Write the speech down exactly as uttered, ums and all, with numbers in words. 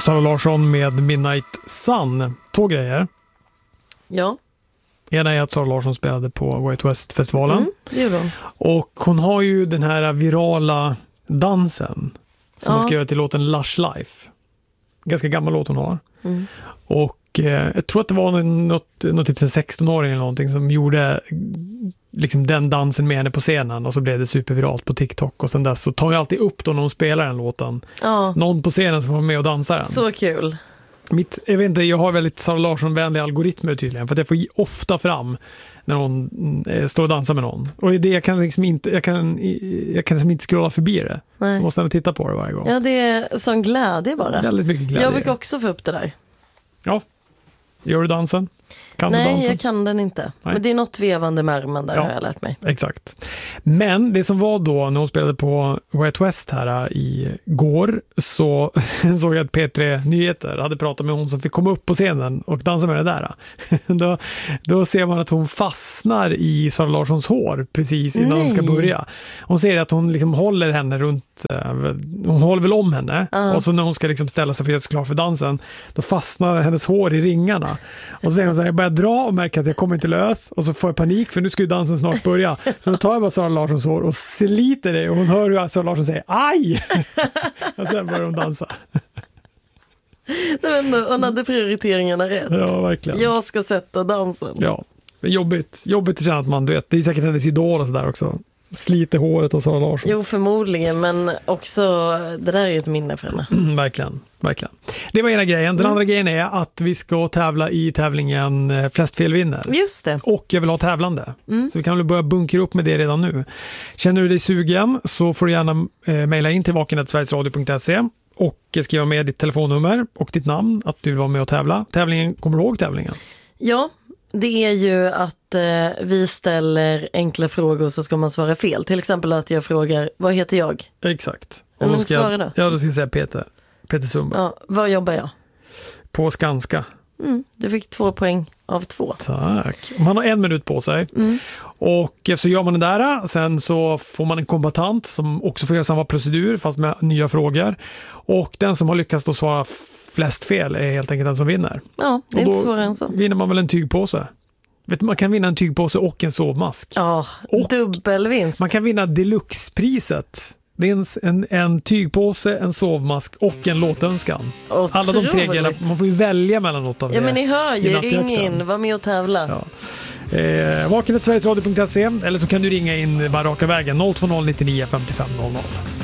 Sara Larsson med Midnight Sun. Två grejer. Ja. Ena är att Sara Larsson spelade på Way Out West-festivalen. Mm, det gjorde hon. Och hon har ju den här virala dansen som Ja. hon skrev till låten Lush Life. Ganska gammal låt hon har. Mm. Och eh, jag tror att det var något, något typ en sexton-åring eller någonting som gjorde liksom den dansen med henne på scenen, och så blev det superviralt på TikTok, och sen dess så tar jag alltid upp då när hon spelar den låten. Ja. Någon på scenen som får vara med och dansa den. Så kul. Mitt, jag vet inte, jag har väldigt Sara Larsson-vänliga algoritmer tydligen, för att jag får ofta fram när hon eh, står och dansar med någon. Och det jag kan liksom inte jag kan jag kan liksom inte scrolla förbi det. Nej. Jag måste ändå titta på det varje gång. Ja, det är sån glädje bara. Väldigt mycket glädje. Jag brukar också få upp det där. Ja. Gör du dansen? Kan Nej, du dansen? jag kan den inte. Nej. Men det är något vevande med armen där, Ja. har jag lärt mig. Exakt. Men det som var då när hon spelade på Way Out West här i går, så såg jag att P tre Nyheter hade pratat med hon som fick komma upp på scenen och dansa med det där. då, då ser man att hon fastnar i Sara Larssons hår precis innan Nej. hon ska börja. Hon ser att hon liksom håller henne runt, hon håller väl om henne, uh. och så när hon ska liksom ställa sig för att göra sig klar för dansen, då fastnar hennes hår i ringarna. Och så säger hon så här, jag börjar dra och märker att jag kommer inte lös, och så får jag panik för nu ska ju dansen snart börja. Så då tar jag bara Sara Larssons hår och sliter det, och hon hör hur Sara Larsson säger aj! Och sen börjar hon dansa. Nej, men hon hade prioriteringarna rätt. Ja, verkligen. Jag ska sätta dansen. Ja, men jobbigt. Jobbigt att känna att man, du vet, det är säkert hennes idol och sådär också. Sliter håret av Sara Larsson. Jo, förmodligen, men också det där är ju ett minne för henne. Mm, verkligen, verkligen. Det var ena grejen. Den Mm. andra grejen är att vi ska tävla i tävlingen Flest fel vinner. Just det. Och jag vill ha tävlande. Mm. Så vi kan väl börja bunkra upp med det redan nu. Känner du dig sugen så får du gärna eh, mejla in till vaken at sverigesradio punkt se och skriva med ditt telefonnummer och ditt namn att du vill vara med och tävla. Tävlingen, kommer du ihåg tävlingen? Ja, det är ju att eh, vi ställer enkla frågor så ska man svara fel. Till exempel att jag frågar, vad heter jag? Exakt. Men så ska svara jag, då. ja, då ska jag säga Peter. Peter Sundberg. Ja, vad jobbar jag? På Skanska. Mm, du fick två poäng av två. Tack. Man har en minut på sig. Mm. Och så gör man det där. Sen så får man en kombatant som också får göra samma procedur fast med nya frågor. Och den som har lyckats då svara flest fel är helt enkelt den som vinner. Ja, det är och inte då svårare än så. vinner man väl en tygpåse. Vet du, man kan vinna en tygpåse och en sovmask. Ja, Och dubbelvinst. man kan vinna deluxe-priset. Det är en, en, en tygpåse, en sovmask och en låtönskan. Otroligt. Alla de tre grejerna, man får ju välja mellan något av Ja, det. men ni hör ju, i ring nattjakten. in, var med och tävla. Ja. Eh, vaken at sverigesradio punkt se eller så kan du ringa in bara raka vägen noll två noll nittionio femtiofem noll noll.